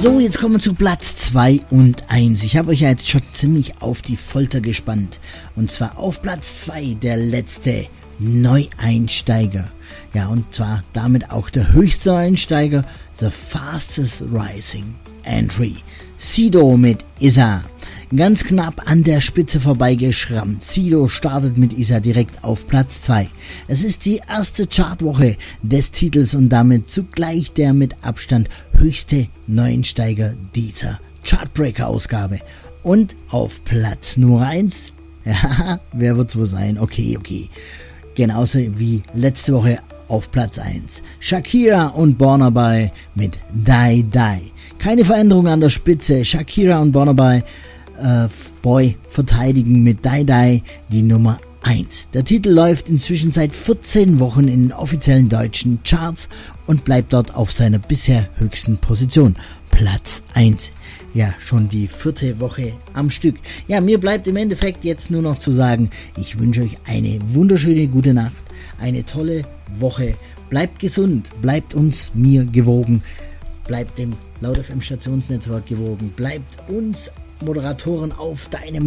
So, jetzt kommen wir zu Platz 2 und 1. Ich habe euch ja jetzt schon ziemlich auf die Folter gespannt. Und zwar auf Platz 2 der letzte Neueinsteiger. Ja, und zwar damit auch der höchste Neueinsteiger, The Fastest Rising Entry. Sido mit Isa. Ganz knapp an der Spitze vorbeigeschrammt. Sido startet mit Isa direkt auf Platz 2. Es ist die erste Chartwoche des Titels und damit zugleich der mit Abstand höchste Neueinsteiger dieser Chartbreaker-Ausgabe. Und auf Platz Nummer 1, ja, wer wird's wohl sein? Okay. Genauso wie letzte Woche auf Platz 1. Shakira und Burna Boy mit Die Die. Keine Veränderung an der Spitze. Shakira und Burna Boy verteidigen mit Die Die die Nummer 1. Der Titel läuft inzwischen seit 14 Wochen in den offiziellen deutschen Charts und bleibt dort auf seiner bisher höchsten Position. Platz 1. Ja, schon die 4. Woche am Stück. Ja, mir bleibt im Endeffekt jetzt nur noch zu sagen, ich wünsche euch eine wunderschöne gute Nacht, eine tolle Woche. Bleibt gesund, bleibt mir gewogen, bleibt dem Laut FM Stationsnetzwerk gewogen, bleibt uns Moderatoren auf deinem